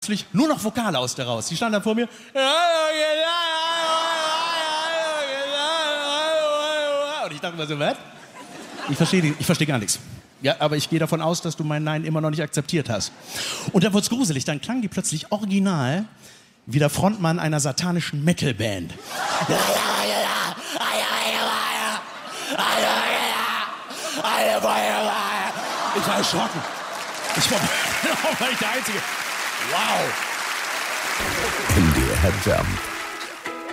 plötzlich nur noch Vokale aus der raus. Die stand dann vor mir. Und ich dachte mir so, was? Ich verstehe gar nichts. Ja, aber ich gehe davon aus, dass du mein Nein immer noch nicht akzeptiert hast. Und dann wurde es gruselig. Dann klang die plötzlich original wie der Frontmann einer satanischen Metalband. Ich war erschrocken. Ich war nicht der Einzige. Wow. MDR Jump.